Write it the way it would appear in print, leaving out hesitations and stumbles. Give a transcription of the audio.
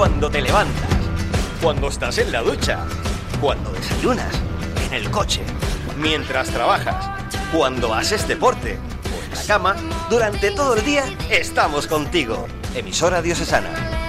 cuando te levantas, cuando estás en la ducha, cuando desayunas, en el coche, mientras trabajas, cuando haces deporte o en la cama, durante todo el día estamos contigo. Emisora Diocesana.